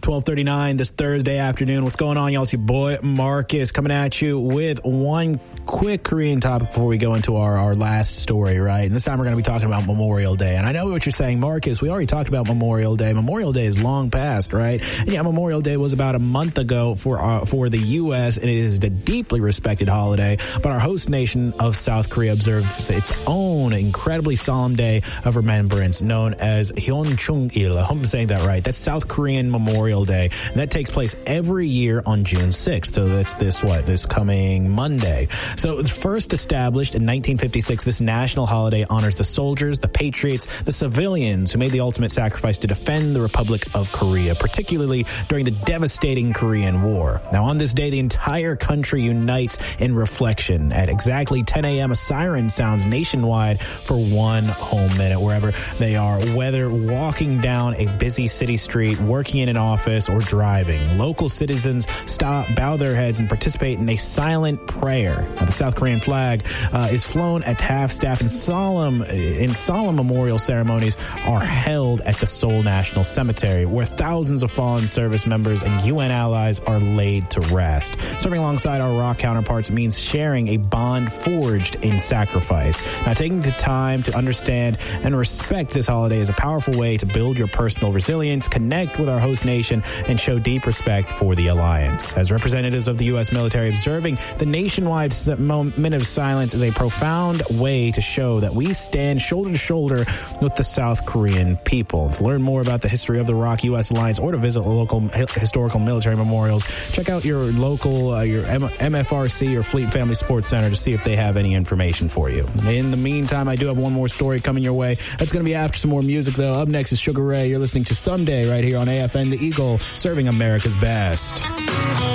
12:39 this Thursday afternoon. What's going on, y'all? It's your boy Marcus coming at you with one quick Korean topic before we go into our last story, right? And this time we're going to be talking about Memorial Day. And I know what you're saying, Marcus, we already talked about Memorial Day. Memorial Day is long past, right? And yeah, Memorial Day was about a month ago for the U.S. and it is a deeply respected holiday. But our host nation of South Korea observes its own incredibly solemn day of remembrance known as Hyunchung-il. I hope I'm saying that right. That's South Korean Memorial Day. And that takes place every year on June 6th. So that's this coming Monday. So it was first established in 1956. This national holiday honors the soldiers, the patriots, the civilians who made the ultimate sacrifice to defend the Republic of Korea, particularly during the devastating Korean War. Now, on this day, the entire country unites in reflection. At exactly 10 a.m., a siren sounds nationwide for 1 whole minute, wherever they are, whether walking down a busy city street, working in an office, or driving. Local citizens stop, bow their heads, and participate in a silent prayer. Now, the South Korean flag is flown at half-staff, and solemn memorial ceremonies are held at the Seoul National Cemetery, where thousands of fallen service members and UN allies are laid to rest. Serving alongside our ROK counterparts means sharing a bond forged in sacrifice. Now, taking the time to understand and respect this holiday is a powerful way to build your personal resilience, connect with our host nation, and show deep respect for the alliance. As representatives of the U.S. military, observing the nationwide moment of silence is a profound way to show that we stand shoulder to shoulder with the South Korean people. To learn more about the history of the ROK U.S. Alliance or to visit local historical military memorials, check out your local your MFRC or Fleet Family Sports Center to see if they have any information for you. In the meantime, I do have one more story coming your way. That's going to be after some more music, though. Up next is Sugar Ray. You're listening to Someday right here on AFN The Eagle, serving America's best.